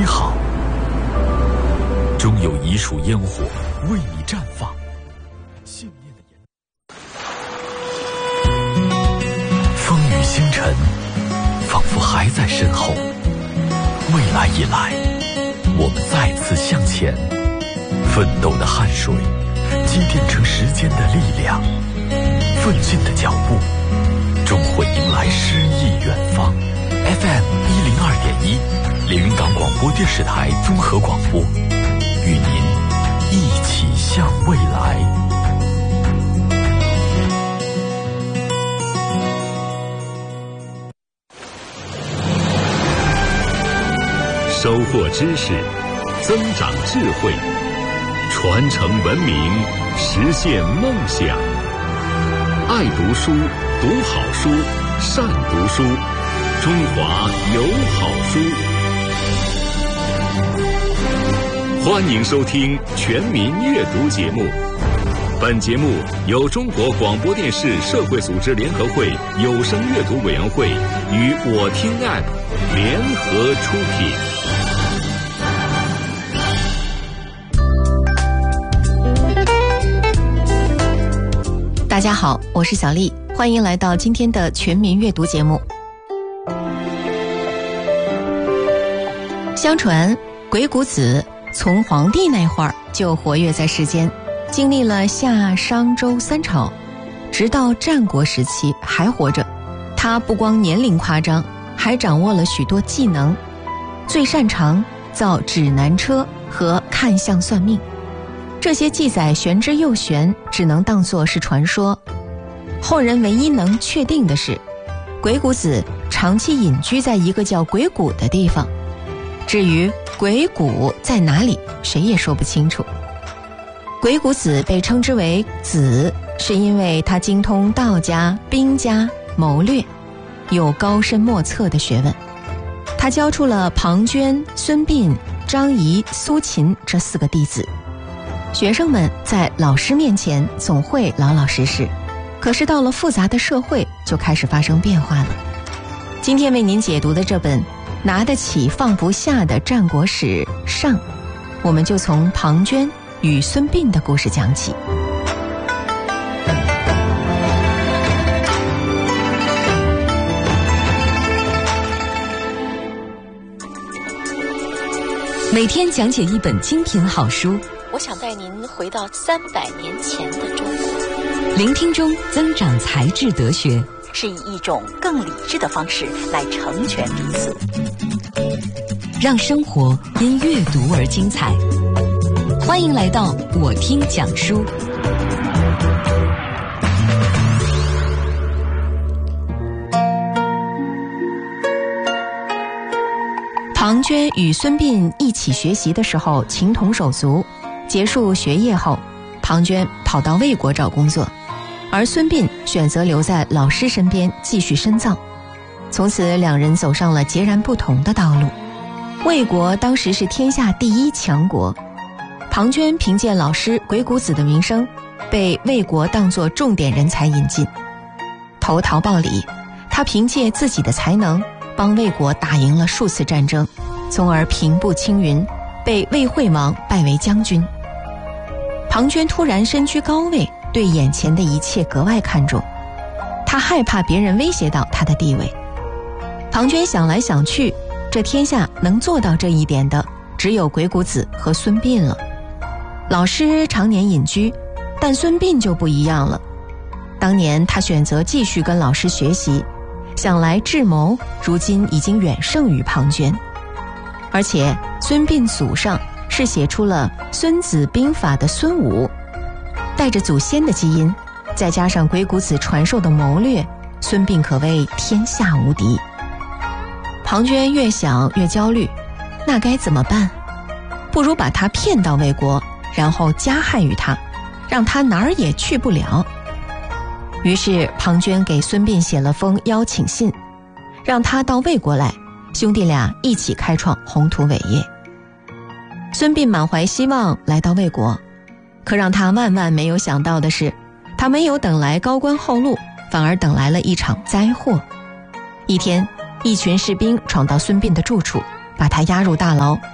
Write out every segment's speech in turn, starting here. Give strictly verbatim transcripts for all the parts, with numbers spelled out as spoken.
好，终有一束烟火为你绽放。信念的颜风雨星辰仿佛还在身后，未来已来，我们再次向前，奋斗的汗水积淀成时间的力量，奋进的脚步终会迎来诗意远方。 F M 一零二点一，连云港广播电视台综合广播，与您一起向未来。 收获知识，增长智慧，传承文明，实现梦想。爱读书，读好书，善读书，中华有好书。欢迎收听全民阅读节目。本节目由中国广播电视社会组织联合会有声阅读委员会与我听 App 联合出品。 大家好，我是小丽，欢迎来到今天的全民阅读节目。相传鬼谷子从黄帝那会儿就活跃在世间，经历了夏商周三朝，直到战国时期还活着。他不光年龄夸张，还掌握了许多技能，最擅长造指南车和看相算命。这些记载玄之又玄，只能当作是传说。后人唯一能确定的是，鬼谷子长期隐居在一个叫鬼谷的地方。至于鬼谷在哪里，谁也说不清楚。鬼谷子被称之为子，是因为他精通道家、兵家、谋略，有高深莫测的学问。他教出了庞涓、孙膑、张仪、苏秦这四个弟子。学生们在老师面前总会老老实实，可是到了复杂的社会就开始发生变化了。今天为您解读的这本拿得起放不下的战国史上，我们就从庞涓与孙膑的故事讲起。 每天讲解一本精品好书， 我想带您回到三百年前的中国， 聆听中增长才智德学， 是以一种更理智的方式来成全彼此， 让生活因阅读而精彩。欢迎来到我听讲书。 庞涓与孙膑一起学习的时候情同手足，结束学业后，庞涓跑到魏国找工作，而孙膑选择留在老师身边继续深造。从此两人走上了截然不同的道路。魏国当时是天下第一强国，庞涓凭借老师鬼谷子的名声，被魏国当作重点人才引进。投桃报李，他凭借自己的才能帮魏国打赢了数次战争，从而平步青云，被魏惠王拜为将军。庞涓突然身居高位，对眼前的一切格外看重，他害怕别人威胁到他的地位。庞涓想来想去，这天下能做到这一点的只有鬼谷子和孙膑了。老师常年隐居，但孙膑就不一样了。当年他选择继续跟老师学习，想来智谋如今已经远胜于庞涓。而且孙膑祖上是写出了《孙子兵法》的孙武，带着祖先的基因，再加上鬼谷子传授的谋略，孙膑可谓天下无敌。庞涓越想越焦虑，那该怎么办？不如把他骗到魏国，然后加害于他，让他哪儿也去不了。于是庞涓给孙膑写了封邀请信，让他到魏国来，兄弟俩一起开创宏图伟业。孙膑满怀希望来到魏国，可让他万万没有想到的是，他没有等来高官厚禄，反而等来了一场灾祸。一天，一群士兵闯到孙膑的住处，把他押入大牢，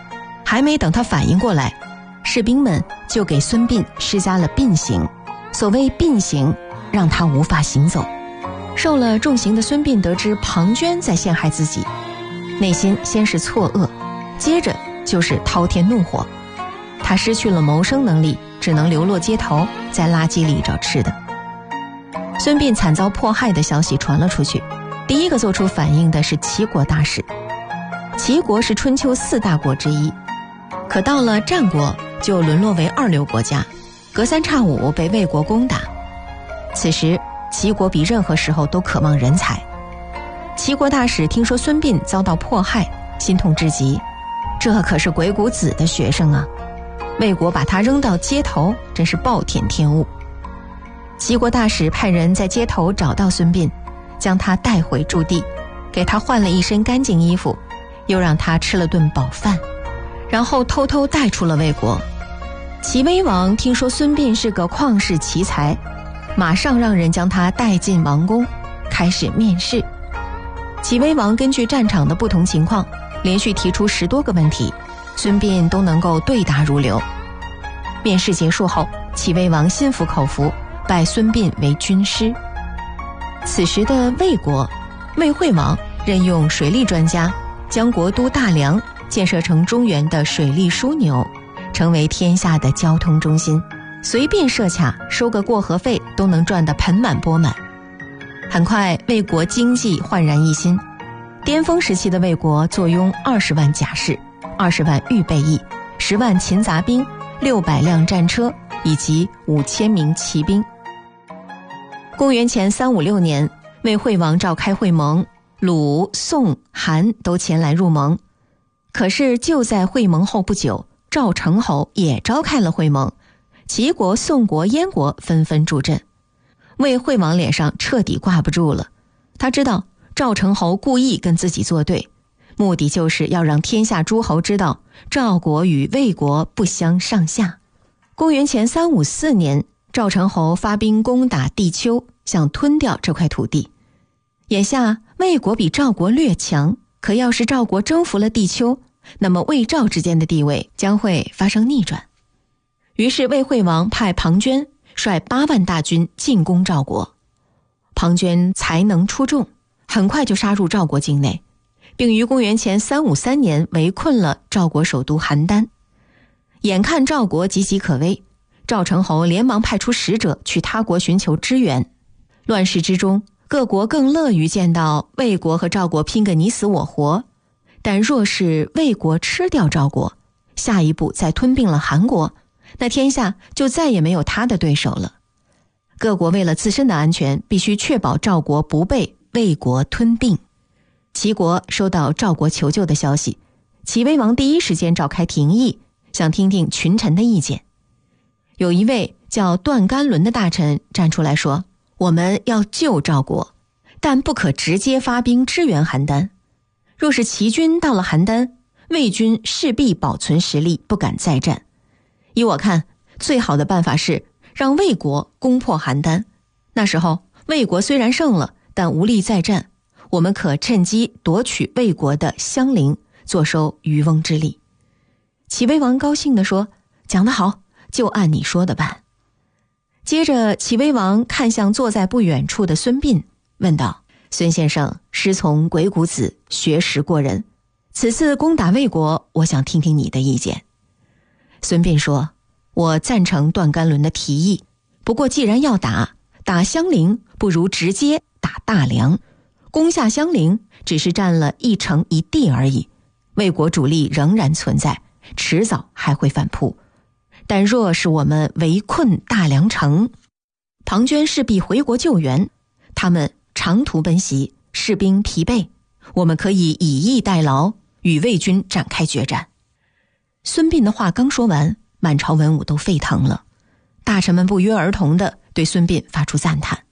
还没等他反应过来，士兵们就给孙膑施加了膑刑。所谓膑刑，让他无法行走。受了重刑的孙膑得知庞涓在陷害自己，内心先是错愕，接着就是滔天怒火。他失去了谋生能力，只能流落街头，在垃圾里找吃的。孙膑惨遭迫害的消息传了出去，第一个做出反应的是齐国大使。齐国是春秋四大国之一，可到了战国就沦落为二流国家，隔三差五被魏国攻打。此时齐国比任何时候都渴望人才。齐国大使听说孙膑遭到迫害，心痛至极，这可是鬼谷子的学生啊，魏国把他扔到街头，真是暴殄天物。齐国大使派人在街头找到孙膑，将他带回驻地，给他换了一身干净衣服，又让他吃了顿饱饭，然后偷偷带出了魏国。齐威王听说孙膑是个旷世奇才，马上让人将他带进王宫，开始面试。齐威王根据战场的不同情况，连续提出十多个问题，孙膑都能够对答如流。面试结束后，齐威王心服口服，拜孙膑为军师。此时的魏国，魏惠王任用水利专家，将国都大梁建设成中原的水利枢纽，成为天下的交通中心，随便设卡收个过河费都能赚得盆满钵满。很快魏国经济焕然一新，巅峰时期的魏国坐拥二十万甲士，二十万预备役，十万勤杂兵，六百辆战车，以及五千名骑兵。公元前三五六年，魏惠王召开会盟，鲁、宋、韩都前来入盟。可是就在会盟后不久，赵成侯也召开了会盟，齐国、宋国、燕国纷纷助阵。魏惠王脸上彻底挂不住了，他知道赵成侯故意跟自己作对，目的就是要让天下诸侯知道赵国与魏国不相上下。公元前三五四年，赵成侯发兵攻打地丘，想吞掉这块土地。眼下魏国比赵国略强，可要是赵国征服了地丘，那么魏赵之间的地位将会发生逆转。于是魏惠王派庞涓率八万大军进攻赵国。庞涓才能出众，很快就杀入赵国境内，并于公元前三五三年围困了赵国首都邯郸。眼看赵国岌岌可危，赵成侯连忙派出使者去他国寻求支援。乱世之中，各国更乐于见到魏国和赵国拼个你死我活，但若是魏国吃掉赵国，下一步再吞并了韩国，那天下就再也没有他的对手了。各国为了自身的安全，必须确保赵国不被魏国吞并。齐国收到赵国求救的消息，齐威王第一时间召开廷议，想听听群臣的意见。有一位叫段干伦的大臣站出来说，我们要救赵国，但不可直接发兵支援邯郸。若是齐军到了邯郸，魏军势必保存实力，不敢再战。依我看，最好的办法是让魏国攻破邯郸，那时候魏国虽然胜了，但无力再战，我们可趁机夺取魏国的襄陵，坐收渔翁之利。齐威王高兴地说，讲得好，就按你说的办。接着齐威王看向坐在不远处的孙膑，问道，孙先生师从鬼谷子，学识过人，此次攻打魏国，我想听听你的意见。孙膑说，我赞成段干伦的提议，不过既然要打，打襄陵不如直接打大梁。攻下襄陵只是占了一城一地而已，魏国主力仍然存在，迟早还会反扑。但若是我们围困大梁城，庞涓势必回国救援，他们长途奔袭，士兵疲惫，我们可以以逸待劳，与魏军展开决战。孙膑的话刚说完，满朝文武都沸腾了，大臣们不约而同地对孙膑发出赞叹。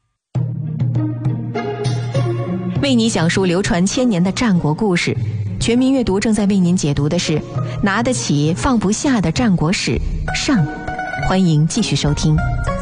为你讲述流传千年的战国故事，全民阅读正在为您解读的是拿得起放不下的战国史上，欢迎继续收听。